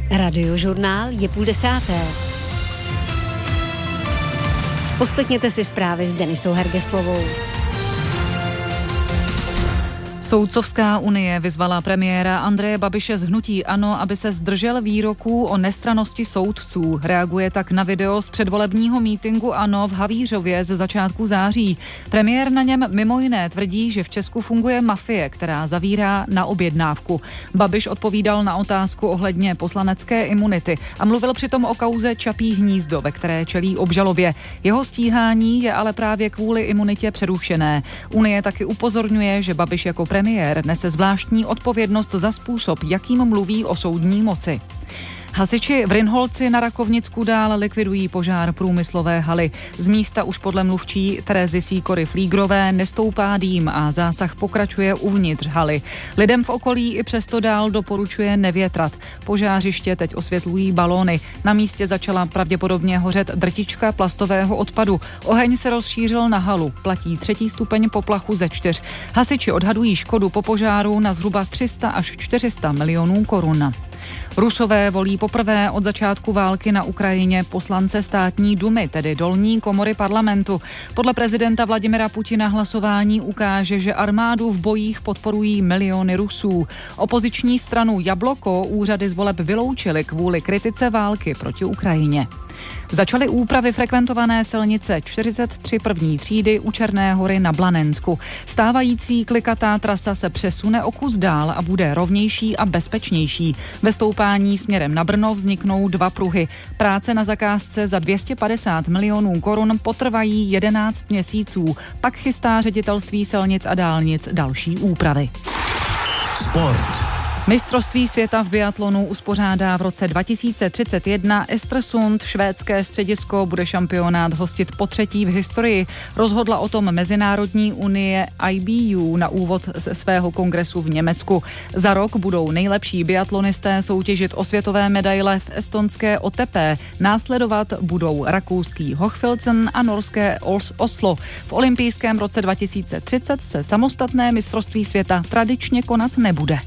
Radiožurnál je 9:30. Poslechněte si zprávy s Denisou Hergeslovou. Soudcovská unie vyzvala premiéra Andreje Babiše z hnutí ANO, aby se zdržel výroků o nestrannosti soudců. Reaguje tak na video z předvolebního mítinku ANO v Havířově ze začátku září. Premiér na něm mimo jiné tvrdí, že v Česku funguje mafie, která zavírá na objednávku. Babiš odpovídal na otázku ohledně poslanecké imunity a mluvil přitom o kauze Čapí hnízdo, ve které čelí obžalobě. Jeho stíhání je ale právě kvůli imunitě přerušené. Unie taky upozorňuje, že Babiš jako premiér nese zvláštní odpovědnost za způsob, jakým mluví o soudní moci. Hasiči v Rynholci na Rakovnicku dál likvidují požár průmyslové haly. Z místa už podle mluvčí Terezy Sýkory-Flígrové nestoupá dým a zásah pokračuje uvnitř haly. Lidem v okolí i přesto dál doporučuje nevětrat. Požářiště teď osvětlují balóny. Na místě začala pravděpodobně hořet drtička plastového odpadu. Oheň se rozšířil na halu. Platí 3. stupeň poplachu ze 4. Hasiči odhadují škodu po požáru na zhruba 300 až 400 milionů korun. Rusové volí poprvé od začátku války na Ukrajině poslance státní dumy, tedy dolní komory parlamentu. Podle prezidenta Vladimira Putina hlasování ukáže, že armádu v bojích podporují miliony Rusů. Opoziční stranu Jabloko úřady z voleb vyloučily kvůli kritice války proti Ukrajině. Začaly úpravy frekventované silnice 43 první třídy u Černé Hory na Blanensku. Stávající klikatá trasa se přesune o kus dál a bude rovnější a bezpečnější. Ve stoupání směrem na Brno vzniknou 2 pruhy. Práce na zakázce za 250 milionů korun potrvají 11 měsíců. Pak chystá ředitelství silnic a dálnic další úpravy. Sport. Mistrovství světa v biatlonu uspořádá v roce 2031 Östersund. Švédské středisko bude šampionát hostit po 3. v historii. Rozhodla o tom Mezinárodní unie IBU na úvod ze svého kongresu v Německu. Za rok budou nejlepší biatlonisté soutěžit o světové medaile v estonské Otepé. Následovat budou rakouský Hochfilzen a norské Oslo. V olympijském roce 2030 se samostatné mistrovství světa tradičně konat nebude.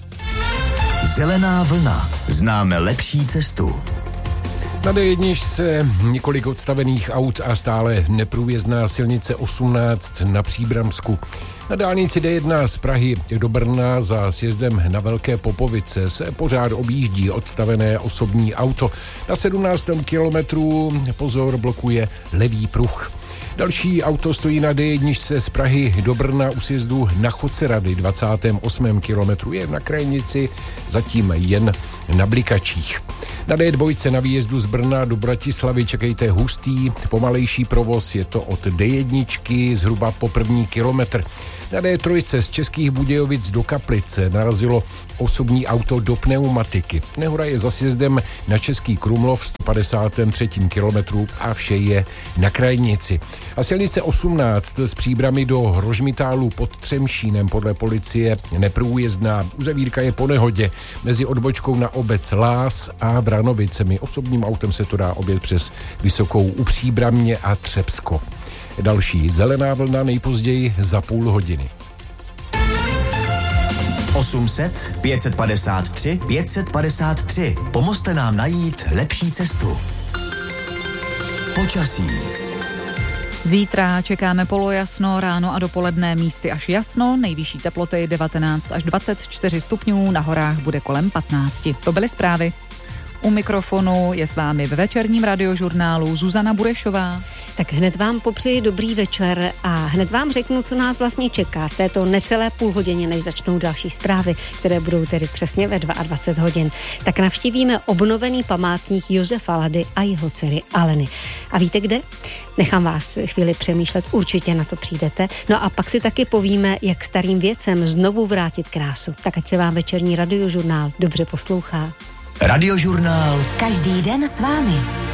Zelená vlna. Známe lepší cestu. Na D1 se několik odstavených aut a stále neprůjezdná silnice 18 na Příbramsku. Na dálnici D1 z Prahy do Brna za sjezdem na Velké Popovice se pořád objíždí odstavené osobní auto. Na 17. kilometru pozor blokuje levý pruh. Další auto stojí na D1 z Prahy do Brna u sjezdu na Chocerady 28. kilometru. Je na krajnici zatím jen na blikačích. Na D2 na výjezdu z Brna do Bratislavy čekejte hustý, pomalejší provoz, je to od D1 zhruba po 1. kilometr. Na D3 z Českých Budějovic do Kaplice narazilo osobní auto do pneumatiky. Nehoda je za sjezdem na Český Krumlov v 153. kilometru a vše je na krajnici. A silnice 18 z Příbrami do Hrožmitálu pod Třemšínem podle policie neprůjezdná. Uzavírka je po nehodě mezi odbočkou na obec Lás a Vranovicemi. Osobním autem se to dá objet přes Vysokou u Příbramě a Třebsko. Další zelená vlna nejpozději za půl hodiny. 800 553 553. Pomozte nám najít lepší cestu. Počasí. Zítra čekáme polojasno, ráno a dopoledne místy až jasno, nejvyšší teploty 19 až 24 stupňů, na horách bude kolem 15. To byly zprávy. U mikrofonu je s vámi ve večerním radiožurnálu Zuzana Burešová. Tak hned vám popřeji dobrý večer a hned vám řeknu, co nás vlastně čeká v této necelé půl hodině, než začnou další zprávy, které budou tedy přesně ve 22 hodin. Tak navštívíme obnovený památník Josefa Lady a jeho dcery Aleny. A víte kde? Nechám vás chvíli přemýšlet, určitě na to přijdete. No a pak si taky povíme, jak starým věcem znovu vrátit krásu. Tak ať se vám večerní radiožurnál dobře poslouchá. Radiožurnál. Každý den s vámi.